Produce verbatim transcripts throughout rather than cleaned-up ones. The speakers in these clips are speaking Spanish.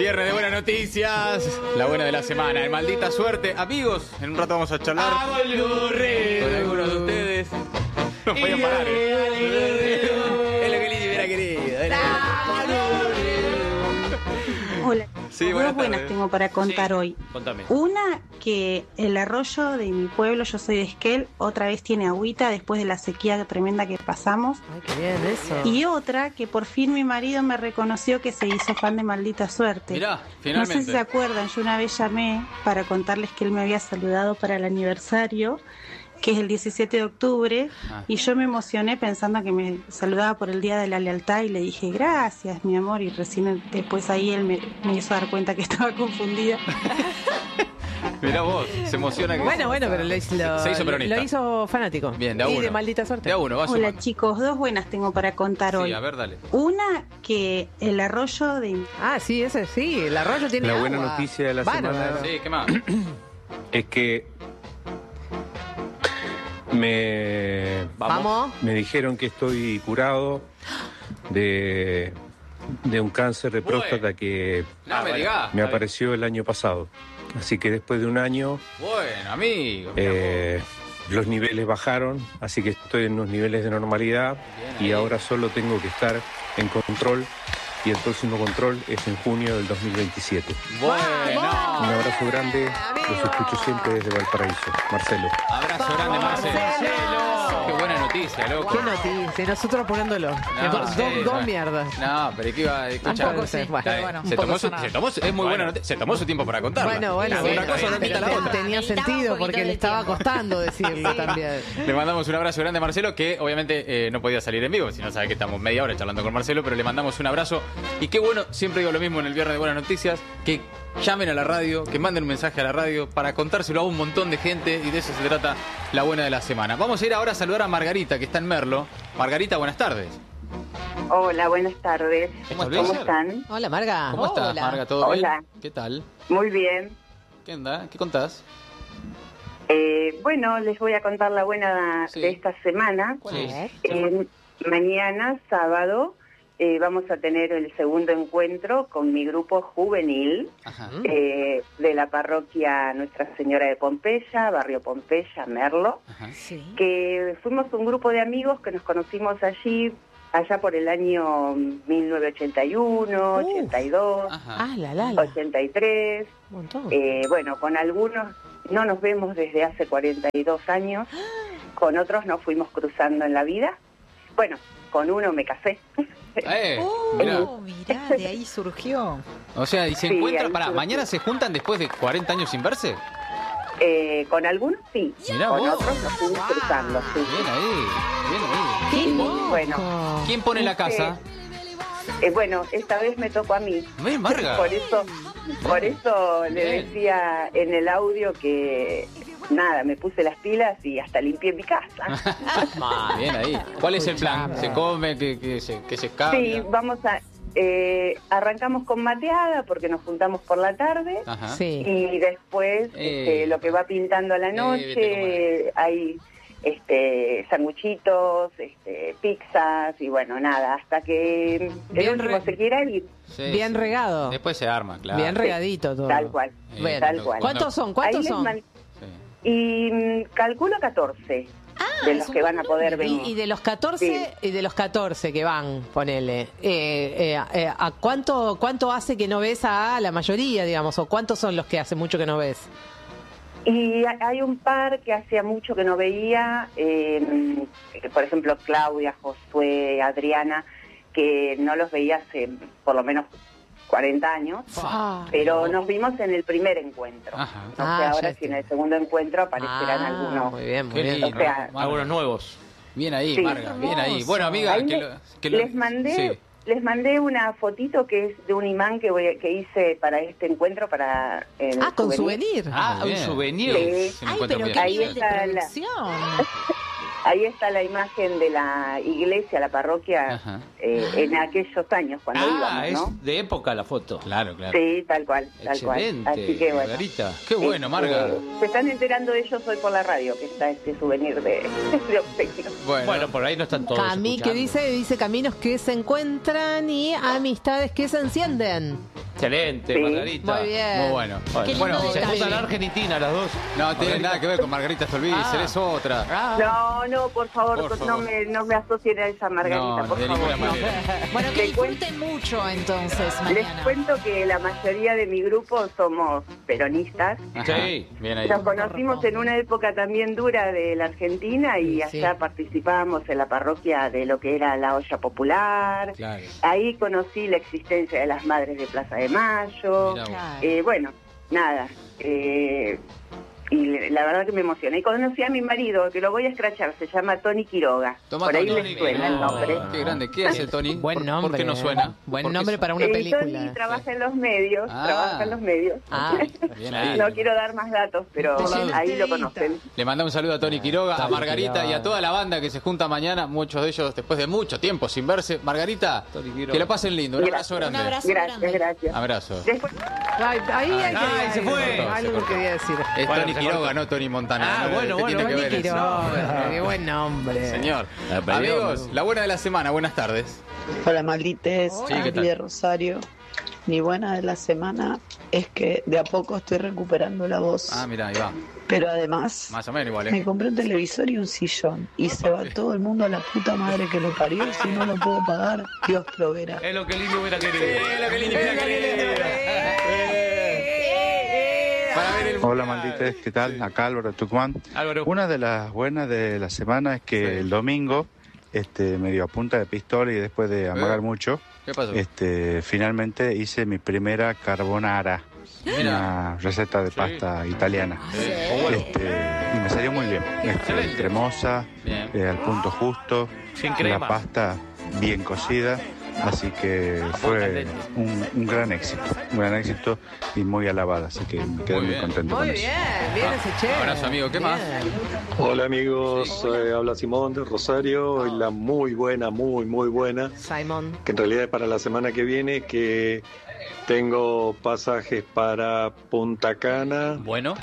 Viernes de buenas noticias, la buena de la semana, el maldita suerte. Amigos, en un rato vamos a charlar con algunos de ustedes. No podían parar, ¿eh? Es lo que Lili hubiera querido. Hola. Sí, Dos buenas buenas tardes. tengo para contar Sí, hoy. Contame. Una, que el arroyo de mi pueblo, yo soy de Esquel, otra vez tiene agüita después de la sequía tremenda que pasamos. Ay, qué bien eso. Y otra, que por fin mi marido me reconoció que se hizo fan de Maldita Suerte. Mirá, No sé finalmente. si se acuerdan, yo una vez llamé para contarles que él me había saludado para el aniversario, que es el diecisiete de octubre, Ah. y yo me emocioné pensando que me saludaba por el Día de la Lealtad y le dije gracias, mi amor, y recién después ahí él me, me hizo dar cuenta que estaba confundida. Mirá vos, se emociona que... Bueno, bueno, pero lo, hizo- lo- Se hizo peronista. lo hizo fanático. Bien, de a Y uno. de maldita suerte. De a uno, va Hola sumando. chicos, dos buenas tengo para contar hoy. Sí, a ver, dale. Una, que el arroyo de... Ah, sí, ese sí. El arroyo tiene La agua. buena noticia de la Bárbaro. semana Sí, ¿qué más? es que me, Vamos. me dijeron que estoy curado de, de un cáncer de Bueno. próstata que No me digas. me apareció el año pasado. Así que después de un año Bueno, amigo. mirá eh, los niveles bajaron, así que estoy en unos niveles de normalidad Bien y ahí. ahora solo tengo que estar en control y el próximo control es en junio del dos mil veintisiete. vos. Un Bueno. abrazo grande, los escucho siempre desde Valparaíso. Marcelo. Abrazo grande, Marcelo. Marcelo. Qué buena noticia, loco. Qué noticia. Y nosotros poniéndolo. No, dos, sí, dos- dos bueno. mierdas. No, pero ¿qué iba a escuchar? Tampoco sí, bueno, Está bien. bueno, un se, poco tomó su, sonado. se tomó su- es muy buena noticia. Se tomó su tiempo para contarla. Bueno, bueno, Una bueno, cosa no quita la ten- otra. tenía Necesitaba un sentido poquito porque de le estaba tiempo. costando decirlo también. Le mandamos un abrazo grande a Marcelo, que obviamente eh, no podía salir en vivo, si no sabe que estamos media hora charlando con Marcelo, pero le mandamos un abrazo. Y qué bueno, siempre digo lo mismo en el Viernes de Buenas Noticias, que llamen a la radio, que manden un mensaje a la radio para contárselo a un montón de gente, y de eso se trata la buena de la semana. Vamos a ir ahora a saludar a Margarita, que está en Merlo. Margarita, buenas tardes. Hola, buenas tardes. ¿Cómo ¿Cómo estás? están? Hola, Marga. ¿Cómo estás, Hola. Marga? ¿Todo Hola. bien? ¿Qué tal? Muy bien. ¿Qué onda? ¿Qué contás? Eh, bueno, les voy a contar la buena Sí. de esta semana. ¿Cuál es? Eh, mañana, sábado, eh, vamos a tener el segundo encuentro con mi grupo juvenil Ajá. eh, de la parroquia Nuestra Señora de Pompeya, barrio Pompeya, Merlo, Ajá. Sí. que fuimos un grupo de amigos que nos conocimos allí allá por el año mil novecientos ochenta y uno, Uf. ochenta y dos, Ajá. Ah, la la. la. ochenta y tres. Un montón. Eh, bueno, con algunos no nos vemos desde hace cuarenta y dos años, con otros nos fuimos cruzando en la vida. Bueno, con uno me casé. Eh, Oh, mirá. mirá, de ahí surgió. O sea, y se Sí, encuentran, ahí para surgió. mañana se juntan después de cuarenta años sin verse. Eh, con algunos sí, Mirá con vos. otros nos fuimos cruzando. Sí. Bien ahí, bien ahí. ¡Qué y loco! bueno. ¿Quién pone la casa? Eh, bueno, esta vez me tocó a mí. ¿Ves, Marga? Por eso, por eso le Bien. decía en el audio que nada, me puse las pilas y hasta limpié mi casa. Ah, bien ahí. ¿Cuál es el plan? ¿Se come? ¿Qué, qué se, qué se escapa? Sí, vamos a eh, arrancamos con mateada porque nos juntamos por la tarde. Ajá. Sí. Y después Eh. este, lo que va pintando a la Eh, noche, vete hay este sanguchitos, este, pizzas y bueno, nada, hasta que el Bien último re- se quiera ir, Sí, Bien sí. regado. Después se arma, claro. Bien regadito todo. tal cual. Eh, Bueno, tal cuando- cual. ¿Cuántos son? Ahí ¿Cuántos les son? man- Sí. Y mm, calculo catorce de los es un que van a montón. poder venir. Y, y de los catorce, y de los catorce que van, ponele, eh, eh, eh, ¿a cuánto cuánto hace que no ves a la mayoría, digamos, o cuántos son los que hace mucho que no ves? Y ha- hay un par que hacía mucho que no veía, eh, por ejemplo Claudia, Josué, Adriana, que no los veía hace por lo menos cuarenta años, Ah, pero nos vimos en el primer encuentro. Ajá. No sé Ah, ahora ya si en está. el segundo encuentro aparecerán ah, algunos. Muy bien, muy Qué bien. lindo. O sea, Marga. Algunos nuevos. Bien ahí, Sí. Marga, bien ahí. Hermoso. Bueno, amiga, Ahí que le- lo, que lo- les mandé Sí. les mandé una fotito que es de un imán que voy a- que hice para este encuentro para el Ah, con souvenir. souvenir. Ah, muy un bien. souvenir. Sí. Se me Ay, encuentra pero muy qué bien. Ahí nivel de está la- producción. Ahí está la imagen de la iglesia, la parroquia, Ajá. eh, en aquellos años cuando Ah, íbamos, ¿no? es de época la foto. Claro, claro. Sí, tal cual, tal Excelente, cual. Así que bueno. Margarita. Qué bueno, Marga. Eh, se están enterando de ellos hoy por la radio, que está este souvenir de, de obsequio. Bueno, Bueno, por ahí no están todos Cami, que escuchando. dice, dice caminos que se encuentran y amistades que se encienden. Excelente, Sí. Margarita. Muy bien. Muy bueno. Qué lindo Bueno, Se detalle. juntan argentina las dos. no tiene nada que ver con Margarita Stolbizer, Ah. es otra. Ah. No, no, por favor, Por no, favor. Me, no me asocien a esa Margarita, No, por de favor. ninguna no. manera. Bueno, que Te cuento- disfruten mucho entonces Les mañana. cuento que la mayoría de mi grupo somos peronistas. Ajá. Sí. Bien ahí. Nos conocimos en una época también dura de la Argentina y Sí. allá participábamos en la parroquia de lo que era la olla popular. Claro. Ahí conocí la existencia de las Madres de Plaza de Mayo. Mirá vos. Claro. Eh, bueno, nada. eh, y le- la verdad que me emocioné. Y conocí a mi marido, que lo voy a escrachar, se llama Tony Quiroga. Tomá, Por ahí Tony. les suena el nombre. Qué grande. ¿Qué hace Tony? Buen ¿Por- nombre. ¿Por qué no suena? Buen ¿Por qué nombre su- para una Eh, película. Tony trabaja en los medios, Ah. trabaja en los medios. Ah, Bien ahí. No quiero dar más datos, pero ahí lo conocen. Le mandamos un saludo a Tony Quiroga, a Tony Margarita Quiroga. y a toda la banda que se junta mañana, muchos de ellos después de mucho tiempo sin verse. Margarita, Tony Quiroga. que lo pasen lindo. Un abrazo Gracias. grande. Un abrazo Gracias, grande. gracias. Abrazo. Después, Ay, ahí hay que ay, se fue. algo que quería decir. Es Bueno, Tony se Quiroga, cortó. no Tony Montana. Ah, ¿no? bueno, ¿Qué bueno, tiene que Tony ver eso? Quiroga, qué buen nombre. Señor. Ah, pero Amigos, yo- la buena de la semana, buenas tardes. Hola maldites, Sí, ¿qué Andy tal? de Rosario. Mi buena de la semana es que de a poco estoy recuperando la voz, Ah, mira, ahí va. pero además Más o menos igual, me ¿eh? compré un televisor y un sillón y se va todo el mundo a la puta madre que lo parió. Si no lo puedo pagar, Dios proveerá. Es lo que lindo hubiera querido. lo que lindo, mira Para ver el Hola mundial. maldites, ¿qué tal? Acá Álvaro de Tucumán. Álvaro. Una de las buenas de la semana es que Sí. el domingo, este, medio a punta de pistola y después de amagar Eh. mucho, ¿Qué pasó? este, finalmente hice mi primera carbonara, Mira. una receta de Sí. pasta italiana. Eh, Este, y me salió muy bien, este, Excelente. cremosa, Bien. eh, al punto justo, Sin la crema. pasta bien cocida, así que fue un, un gran éxito, un gran éxito y muy alabada, así que me quedé Muy muy, bien. contento Muy con eso. bien, bien ese che. Abrazo, amigo. ¿Qué más? Hola amigos, eh, habla Simón de Rosario y la muy buena, muy muy buena, Simon. que en realidad es para la semana que viene, que tengo pasajes para Punta Cana, Bueno.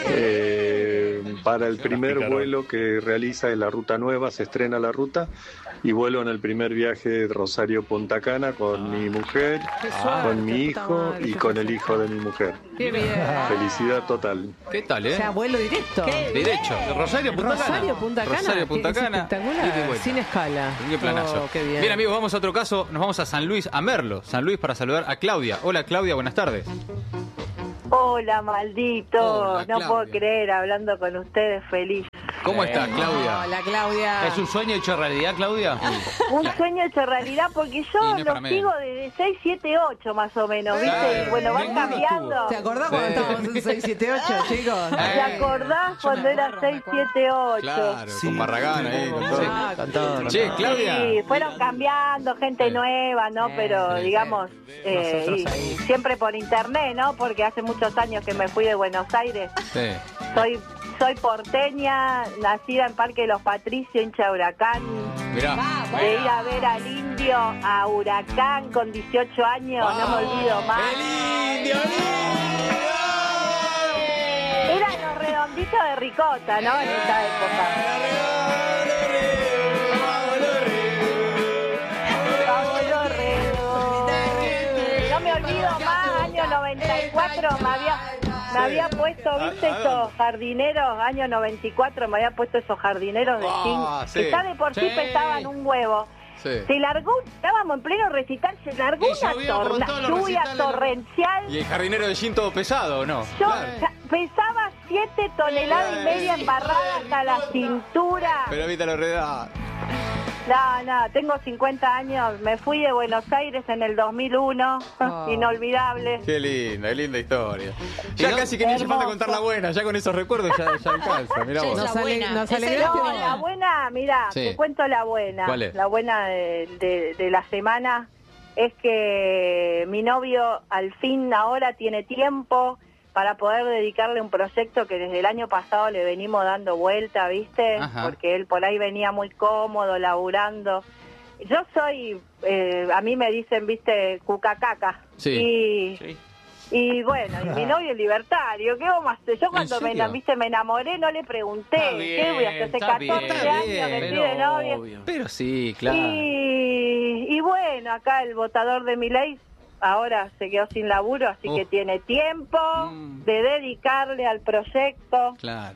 eh, para el primer vuelo que realiza en la ruta nueva, se estrena la ruta y vuelo en el primer viaje de Rosario Punta Cana con mi mujer, suerte, con mi puta hijo madre, y qué con el suerte. hijo de mi mujer. Qué bien. Felicidad total. ¿Qué tal, O eh? sea, vuelo directo. Derecho. Rosario, Punta Cana. Rosario, Punta Cana. Rosario, Punta Es Cana. espectacular. Ida y vuelta. Sin escala. Qué planazo. Oh, qué bien. Bien, amigos, vamos a otro caso. Nos vamos a San Luis, a Merlo. San Luis para saludar a Claudia. Hola, Claudia, buenas tardes. hola, maldito. Hola, no Claudia. puedo creer, hablando con ustedes, feliz. ¿Cómo estás, Claudia? Hola, Claudia. ¿Es un sueño hecho realidad, Claudia? Un sueño hecho realidad, porque Y yo no es para los menos. sigo desde seis, siete, ocho más o menos, ¿viste? Claro. Y bueno, van Ninguno cambiando. ¿Te acordás cuando Sí. estábamos en seis siete ocho, chicos? ¿Te acordás cuando era seis, siete, ocho? Claro, con Barragán ahí, con todo. Ah, con todo. Che, Claudia. Sí, fueron cambiando, gente Sí. nueva, ¿no? Sí, Pero sí, digamos, eh, Nosotros y ahí. siempre por internet, ¿no? Porque hace muchos años que me fui de Buenos Aires. Sí. Soy soy porteña, nacida en Parque de los Patricios, hincha de Huracán. Mirá. De ir a ver al Indio a Huracán con dieciocho años, no me olvido más. ¡El indio, el Eran los redonditos de ricota, ¿no? En esa época. Vamos los redondos. No me olvido más, año noventa y cuatro me había, me había puesto, ¿viste esos jardineros? Año noventa y cuatro me había puesto esos jardineros de Ah, zinc, sí. que ya de por sí Sí. pesaban un huevo. Sí. Se largó, estábamos en pleno recital, se largó Y una llovía como torna- todos los lluvia recitales, ¿no? torrencial. ¿Y el jardinero de Gin todo pesado o no? Yo Claro. ca- pesaba siete toneladas y media embarrada hasta la cintura. Pero ahorita lo reda. No, no, tengo cincuenta años. Me fui de Buenos Aires en el dos mil uno. Oh. Inolvidable. Qué linda, qué linda historia. Ya no? casi que ni hace falta Hermoso. contar la buena, ya con esos recuerdos ya, ya alcanza. Mirá Ya vos. es Nos, la ale- buena. nos Esa es la alegraste. No, buena. la buena, mira, Sí. te cuento la buena. ¿Cuál es? La buena de, de- de la semana es que mi novio al fin ahora tiene tiempo para poder dedicarle un proyecto que desde el año pasado le venimos dando vuelta, ¿viste? Ajá. Porque él por ahí venía muy cómodo, laburando. Yo soy, eh, a mí me dicen, ¿viste? Cucacaca. Sí. Y... Sí. Y bueno, y mi novio es libertario, ¿qué vamos a hacer? Yo cuando me, serio? ena- ¿viste? me enamoré no le pregunté, Está ¿qué voy a hacer? Hace está catorce bien, está años bien, que pero pide novio. obvio. Pero sí, claro. Y, y bueno, acá el votador de mi ley ahora se quedó sin laburo, así Uh. que tiene tiempo Mm. de dedicarle al proyecto Claro.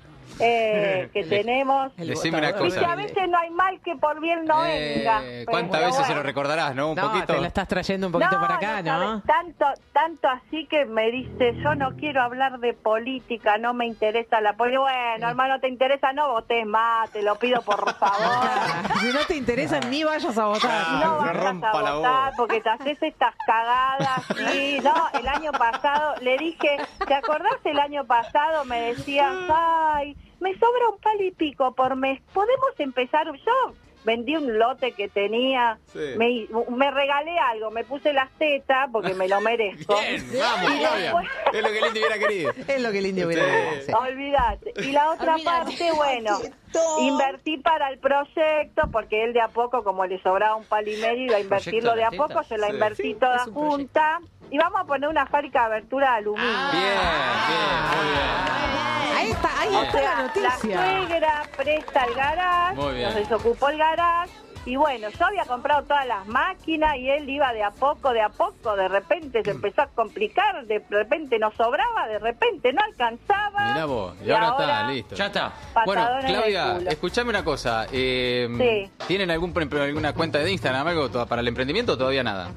eh, que Le- tenemos. Decime una Y que cosa. a veces no hay mal que por bien no Eh, venga. pero ¿Cuántas veces bueno. se lo recordarás, no? Un No, poquito. te lo estás trayendo un poquito No, para acá, ¿no? sabes, Tanto, tanto así que me dice, yo no quiero hablar de política, no me interesa la política. Bueno, hermano, ¿te interesa? No votes más, te lo pido por favor. Si no te interesa, ni vayas a votar. No no vayas rompa a la votar voz. porque te haces estas cagadas. Sí, no, el año pasado le dije, ¿te acordás el año pasado? Me decías, ay, me sobra un palo y pico por mes. ¿Podemos empezar? Yo vendí un lote que tenía, Sí. me, me regalé algo, me puse las tetas porque me lo merezco. Bien, vamos, Y Claudia. después- Es lo que el indio hubiera querido. Es lo que el indio hubiera Sí. querido hacer. Olvídate. Y la otra Olvídate. parte, bueno, invertí para el proyecto, porque él de a poco, como le sobraba un palo y medio, iba a invertirlo de a Proyecto de poco, las yo la Sí. invertí Sí, toda es un proyecto. junta. Y vamos a poner una fábrica de abertura de aluminio. Bien, bien, muy bien. Ahí está, ahí O está sea, la la noticia. suegra presta el garage, Muy bien. nos desocupó el garage. Y bueno, yo había comprado todas las máquinas y él iba de a poco, de a poco, de repente se empezó a complicar, de repente no sobraba, de repente no alcanzaba. Mirá vos, y ahora, está, listo. Ya está. Bueno, Patadones en el Claudia, culo. escuchame una cosa. Eh, Sí. ¿Tienen algún, por ejemplo, alguna cuenta de Instagram, algo to- para el emprendimiento o todavía nada?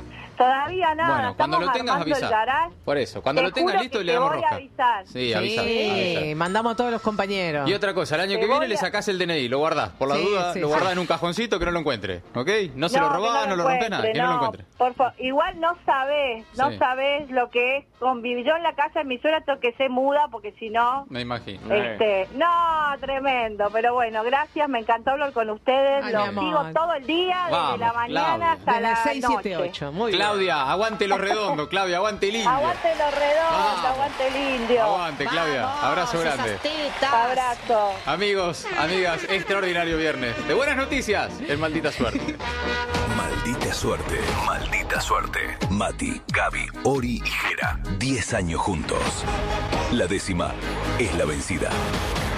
Todavía nada, Bueno, cuando estamos lo tengas armando el avisa. garage. Por eso, cuando Te lo tengas juro listo que le te damos voy a rosca. avisar. Sí, avisa, Sí, avisa. mandamos a todos los compañeros. Y otra cosa, el año Te que viene voy le a- sacás el D N I, lo guardás, por la Sí, duda, sí, lo sí. guardás en un cajoncito que no lo encuentre, ¿ok? No se lo que robás, no, lo rompés nada, que no lo encuentre. Por favor, igual no sabés, no Sí. sabés lo que es convivir. Yo en la casa de mi suegra tengo que ser muda porque si no, Me imagino. este, no, tremendo. Pero bueno, gracias, me encantó hablar con ustedes. Ay, Los mi amor. sigo todo el día, desde Vamos, la mañana Claudia. hasta Desde la seis, siete, noche. ocho. Muy bien. Claudia, aguante lo redondo, Claudia, aguante el indio. Aguante los redondos, Vamos. aguante el indio. Aguante, Claudia. Vamos, Abrazo esas grande. tetas. Abrazo. Amigos, amigas, extraordinario viernes. De buenas noticias, el maldita suerte. Maldita suerte, maldita suerte. Mati, Gaby, Ori y Jera. Diez años juntos. La décima es la vencida.